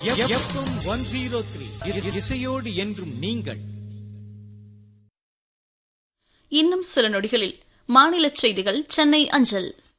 FM 103 இசையோடு என்றும் நீங்கள். இன்னும் சில நொடிகளில் மாநில செய்திகள் சென்னை அஞ்சல்.